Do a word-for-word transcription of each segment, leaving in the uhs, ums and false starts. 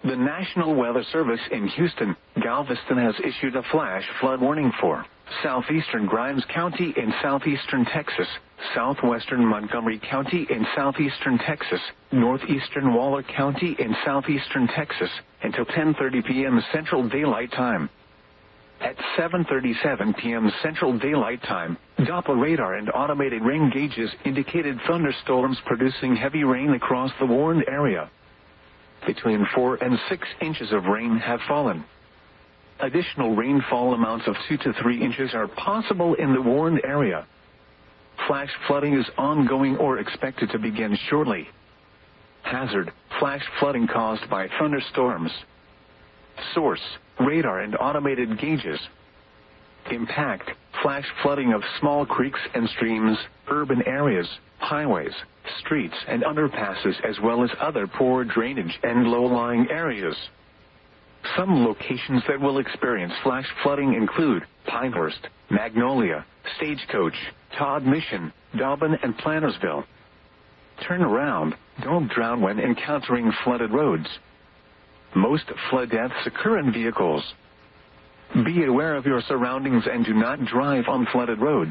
The National Weather Service in Houston, Galveston has issued a flash flood warning for southeastern Grimes County in southeastern Texas, southwestern Montgomery County in southeastern Texas, northeastern Waller County in southeastern Texas, until ten thirty p.m. Central Daylight Time. At seven thirty-seven p.m. Central Daylight Time, Doppler radar and automated rain gauges indicated thunderstorms producing heavy rain across the warned area. Between four and six inches of rain have fallen. Additional rainfall amounts of two to three inches are possible in the warned area. Flash flooding is ongoing or expected to begin shortly. Hazard: flash flooding caused by thunderstorms. Source: radar and automated gauges. Impact: flash flooding of small creeks and streams, urban areas, highways, streets and underpasses, as well as other poor drainage and low-lying areas. Some locations that will experience flash flooding include Pinehurst, Magnolia, Stagecoach, Todd Mission, Dobbin and Plantersville. Turn around. Don't drown when encountering flooded roads. Most flood deaths occur in vehicles. Be aware of your surroundings and do not drive on flooded roads.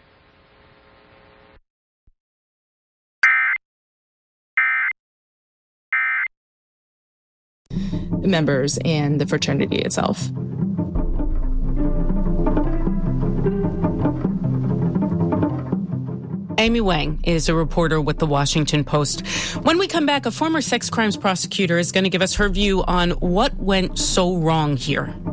Members and the fraternity itself. Amy Wang is a reporter with The Washington Post. When we come back, a former sex crimes prosecutor is going to give us her view on what went so wrong here.